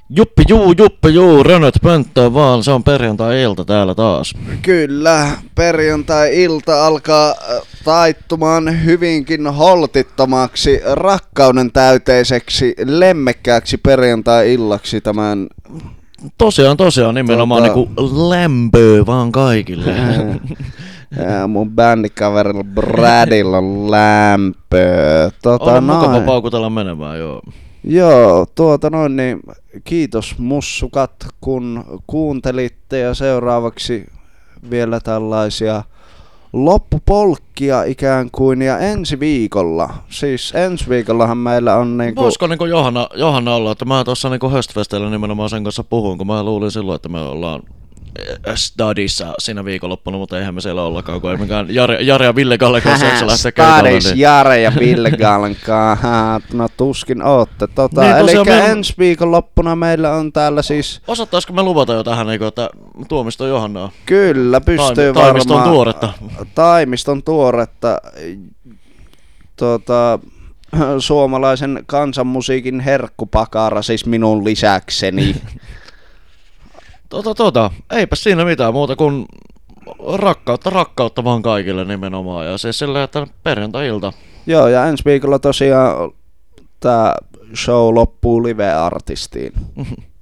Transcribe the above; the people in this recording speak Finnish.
Juppi juu, rönöt pönttöön vaan, se on perjantai-ilta täällä taas. Kyllä, perjantai-ilta alkaa taittumaan hyvinkin holtittomaksi, rakkauden täyteiseksi, lemmekkääksi perjantai-illaksi tämän... Tosiaan nimenomaan niinku lämpöä vaan kaikille. Ja mun bändikaverilla Bradilla on lämpöä. On mukava paukutella menemään, joo. Joo, niin kiitos mussukat, kun kuuntelitte, ja seuraavaksi vielä tällaisia loppupolkkia ikään kuin, ja ensi viikollahan meillä on niinku... Voisiko niinku Johanna olla, että mä tuossa niinku höstfesteillä nimenomaan sen kanssa puhuin, kun mä luulin silloin, että me ollaan Stadissa siinä viikonloppuna, mutta eihän me siellä ollakaan, kun ei mikään Jare ja Ville Gallen kanssa lähteä kertomaan. Stadis, Jare ja Ville Gallen kanssa, no tuskin ootte. Niin, elikkä ensi viikonloppuna meillä on täällä siis... Osattaisiko me luvata jo tähän, että Tuomisto Johannaa? Kyllä, pystyy Taimiston tuoretta. Taimiston tuoretta. Suomalaisen kansanmusiikin herkkupakara, siis minun lisäkseni. Eipä siinä mitään muuta kuin rakkautta vaan kaikille nimenomaan, ja se silleen, että perjantai-ilta. Joo, ja ensi viikolla tosiaan tää show loppuu live-artistiin.